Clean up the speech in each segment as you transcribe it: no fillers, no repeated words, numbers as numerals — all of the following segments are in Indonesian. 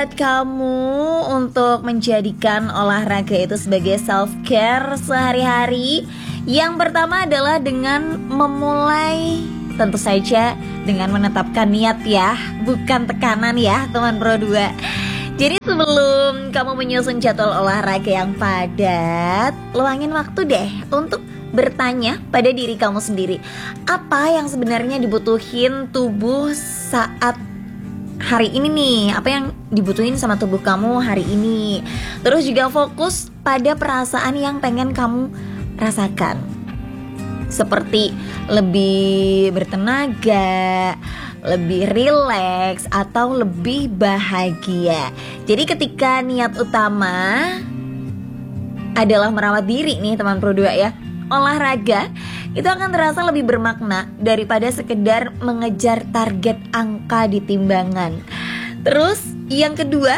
buat kamu untuk menjadikan olahraga itu sebagai self-care sehari-hari. Yang pertama adalah dengan memulai, tentu saja dengan menetapkan niat ya, bukan tekanan ya teman Pro 2. Jadi sebelum kamu menyusun jadwal olahraga yang padat, luangin waktu deh untuk bertanya pada diri kamu sendiri, apa yang sebenarnya dibutuhin tubuh saat hari ini nih, apa yang dibutuhin sama tubuh kamu hari ini. Terus juga fokus pada perasaan yang pengen kamu rasakan, seperti lebih bertenaga, lebih rileks, atau lebih bahagia. Jadi ketika niat utama adalah merawat diri nih teman Pro 2 ya, olahraga itu akan terasa lebih bermakna daripada sekedar mengejar target angka di timbangan. Terus yang kedua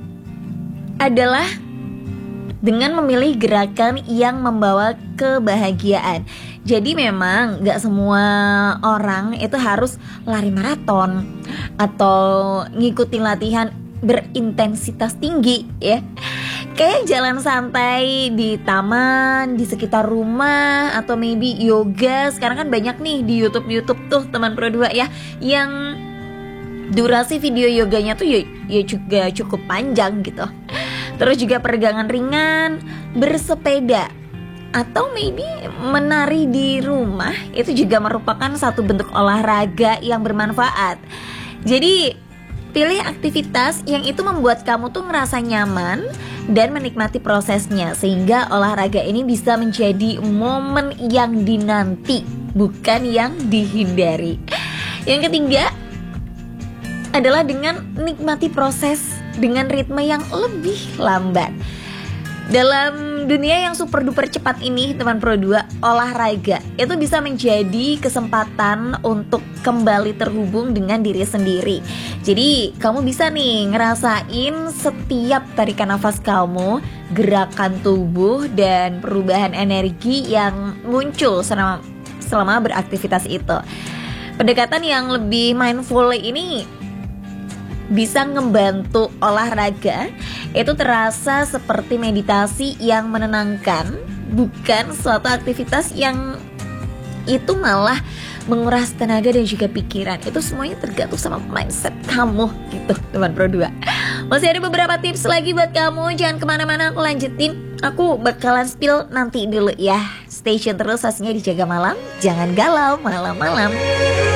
adalah dengan memilih gerakan yang membawa kebahagiaan. Jadi memang gak semua orang itu harus lari maraton atau ngikutin latihan berintensitas tinggi ya. Kayak jalan santai di taman, di sekitar rumah, atau maybe yoga. Sekarang kan banyak nih di YouTube tuh teman Pro 2 ya, yang durasi video yoganya tuh ya juga cukup panjang gitu. Terus juga peregangan ringan, bersepeda, atau maybe menari di rumah, itu juga merupakan satu bentuk olahraga yang bermanfaat. Jadi pilih aktivitas yang itu membuat kamu tuh ngerasa nyaman dan menikmati prosesnya, sehingga olahraga ini bisa menjadi momen yang dinanti, bukan yang dihindari. Yang ketiga adalah dengan nikmati proses dengan ritme yang lebih lambat. Dalam dunia yang super duper cepat ini teman Pro 2, olahraga itu bisa menjadi kesempatan untuk kembali terhubung dengan diri sendiri. Jadi kamu bisa nih ngerasain setiap tarikan nafas kamu, gerakan tubuh, dan perubahan energi yang muncul selama beraktivitas itu. Pendekatan yang lebih mindful ini bisa ngebantu olahraga itu terasa seperti meditasi yang menenangkan, bukan suatu aktivitas yang itu malah menguras tenaga dan juga pikiran. Itu semuanya tergantung sama mindset kamu gitu teman Pro 2. Masih ada beberapa tips lagi buat kamu, jangan kemana-mana, aku lanjutin. Aku bakalan spill nanti dulu ya. Stay tune terus, hasilnya dijaga malam, jangan galau malam-malam.